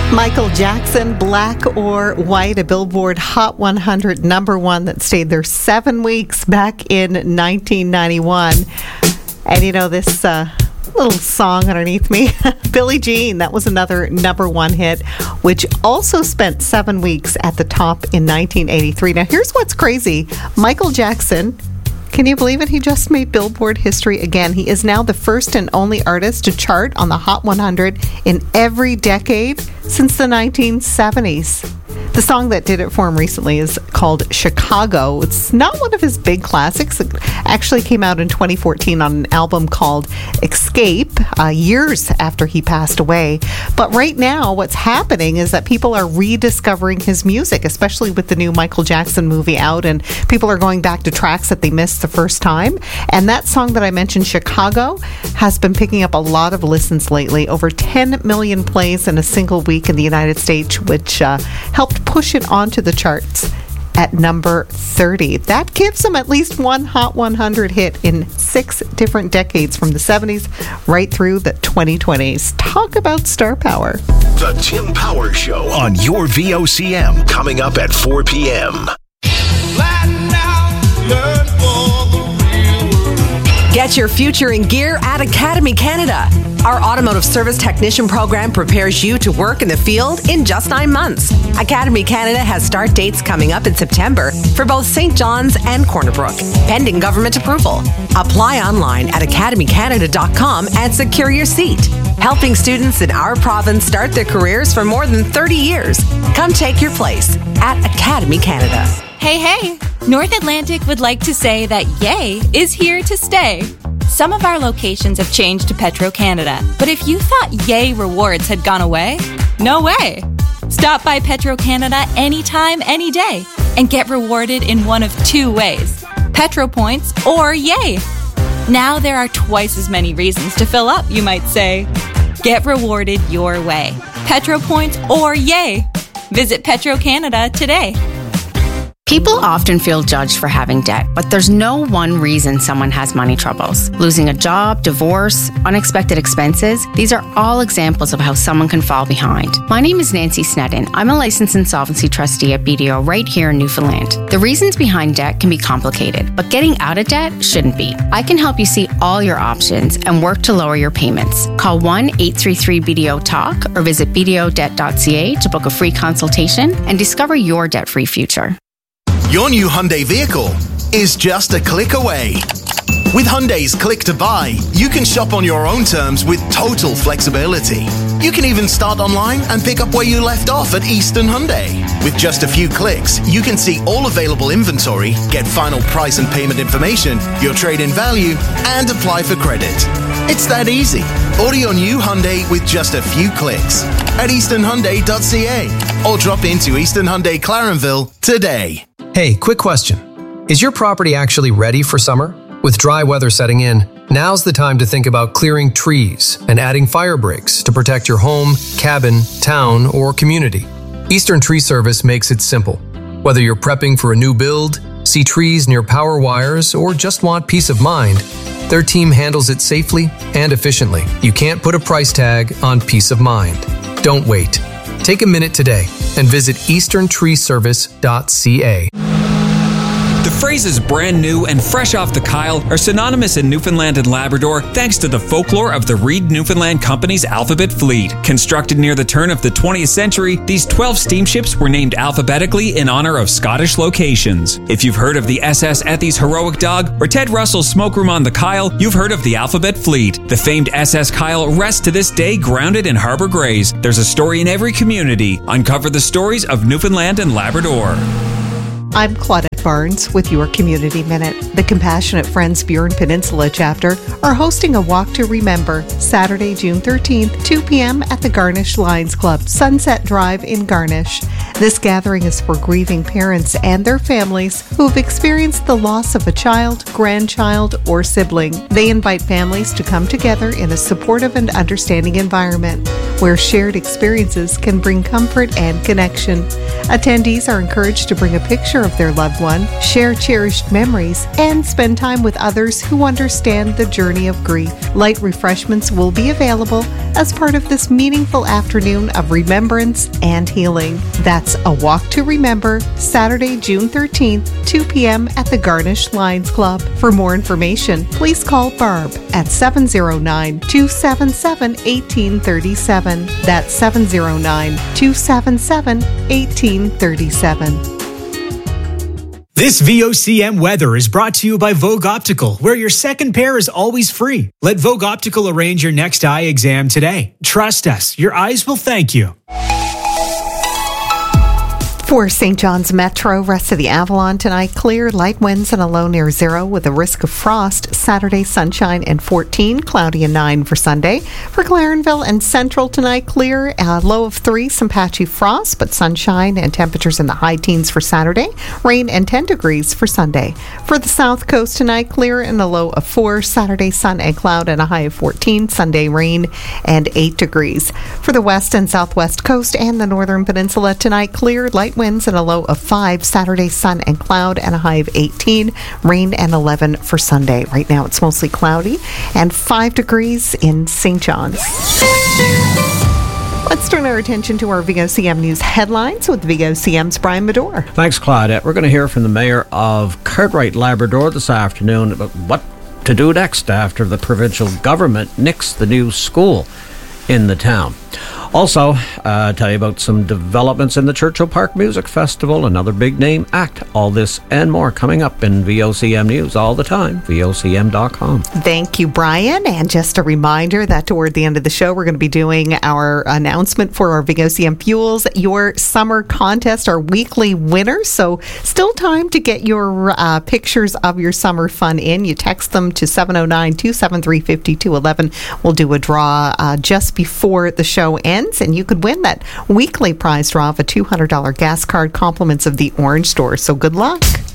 Michael Jackson, Black or White, a Billboard Hot 100 #1 that stayed there 7 weeks back in 1991. And you know, this little song underneath me, Billie Jean, that was another #1 hit, which also spent 7 weeks at the top in 1983. Now, here's what's crazy. Michael Jackson, can you believe it? He just made Billboard history again. He is now the first and only artist to chart on the Hot 100 in every decade since the 1970s. The song that did it for him recently is called Chicago. It's not one of his big classics. It actually came out in 2014 on an album called Escape, years after he passed away. But right now, what's happening is that people are rediscovering his music, especially with the new Michael Jackson movie out, and people are going back to tracks that they missed the first time. And that song that I mentioned, Chicago, has been picking up a lot of listens lately. Over 10 million plays in a single week in the United States, which helped push it onto the charts at number 30. That gives him at least one Hot 100 hit in 6 different decades, from the 70s right through the 2020s. Talk about star power. The Tim Power Show on your VOCM, coming up at 4 p.m. Get your future in gear at Academy Canada. Our automotive service technician program prepares you to work in the field in just 9 months. Academy Canada has start dates coming up in September for both St. John's and Corner Brook, pending government approval. Apply online at academycanada.com and secure your seat. Helping students in our province start their careers for more than 30 years. Come take your place at Academy Canada. Hey, North Atlantic would like to say that Yay is here to stay. Some of our locations have changed to Petro-Canada, but if you thought Yay rewards had gone away, no way. Stop by Petro-Canada anytime, any day, and get rewarded in one of 2 ways: Petro Points or Yay. Now there are twice as many reasons to fill up, you might say. Get rewarded your way. Petro Points or Yay. Visit Petro-Canada today. People often feel judged for having debt, but there's no one reason someone has money troubles. Losing a job, divorce, unexpected expenses, these are all examples of how someone can fall behind. My name is Nancy Snedden. I'm a licensed insolvency trustee at BDO right here in Newfoundland. The reasons behind debt can be complicated, but getting out of debt shouldn't be. I can help you see all your options and work to lower your payments. Call 1-833-BDO-TALK or visit bdodebt.ca to book a free consultation and discover your debt-free future. Your new Hyundai vehicle is just a click away. With Hyundai's Click to Buy, you can shop on your own terms with total flexibility. You can even start online and pick up where you left off at Eastern Hyundai. With just a few clicks, you can see all available inventory, get final price and payment information, your trade-in value, and apply for credit. It's that easy. Order your new Hyundai with just a few clicks at easternhyundai.ca or drop into Eastern Hyundai Clarenville today. Hey, quick question. Is your property actually ready for summer? With dry weather setting in, now's the time to think about clearing trees and adding fire breaks to protect your home, cabin, town, or community. Eastern Tree Service makes it simple. Whether you're prepping for a new build, see trees near power wires, or just want peace of mind, their team handles it safely and efficiently. You can't put a price tag on peace of mind. Don't wait. Take a minute today and visit easterntreeservice.ca. The phrases brand new and fresh off the Kyle are synonymous in Newfoundland and Labrador thanks to the folklore of the Reed Newfoundland Company's Alphabet Fleet. Constructed near the turn of the 20th century, these 12 steamships were named alphabetically in honor of Scottish locations. If you've heard of the SS Ethy's Heroic Dog or Ted Russell's Smoke Room on the Kyle, you've heard of the Alphabet Fleet. The famed SS Kyle rests to this day grounded in Harbour Grays. There's a story in every community. Uncover the stories of Newfoundland and Labrador. I'm Claudette Barnes with your Community Minute. The Compassionate Friends Burin Peninsula chapter are hosting a Walk to Remember Saturday, June 13th, 2 p.m. at the Garnish Lions Club, Sunset Drive in Garnish. This gathering is for grieving parents and their families who have experienced the loss of a child, grandchild, or sibling. They invite families to come together in a supportive and understanding environment where shared experiences can bring comfort and connection. Attendees are encouraged to bring a picture of their loved one one, share cherished memories, and spend time with others who understand the journey of grief. Light refreshments will be available as part of this meaningful afternoon of remembrance and healing. That's A Walk to Remember, Saturday, June 13th, 2 p.m. at the Garnish Lions Club. For more information, please call Barb at 709-277-1837. That's 709-277-1837. This VOCM weather is brought to you by Vogue Optical, where your second pair is always free. Let Vogue Optical arrange your next eye exam today. Trust us, your eyes will thank you. For St. John's Metro, rest of the Avalon tonight, clear, light winds and a low near 0 with a risk of frost. Saturday, sunshine and 14, cloudy and 9 for Sunday. For Clarenville and Central tonight, clear, low of 3, some patchy frost, but sunshine and temperatures in the high teens for Saturday. Rain and 10 degrees for Sunday. For the South Coast tonight, clear and a low of 4. Saturday, sun and cloud and a high of 14. Sunday, rain and 8 degrees. For the West and Southwest Coast and the Northern Peninsula tonight, clear, light winds and a low of 5. Saturday, sun and cloud and a high of 18. Rain and 11 for Sunday. Right now it's mostly cloudy and 5 degrees in St. John's. Let's turn our attention to our VOCM News headlines with VOCM's Brian Medore. Thanks, Claudette. We're going to hear from the mayor of Cartwright, Labrador this afternoon about what to do next after the provincial government nixed the new school in the town. Also, tell you about some developments in the Churchill Park Music Festival, another big name act. All this and more coming up in VOCM News all the time, VOCM.com. Thank you, Brian. And just a reminder that toward the end of the show, we're going to be doing our announcement for our VOCM Fuels, your summer contest, our weekly winners. So still time to get your pictures of your summer fun in. You text them to 709-273-5211. We'll do a draw just before the show ends, and you could win that weekly prize draw of a $200 gas card, compliments of the Orange Store. So good luck.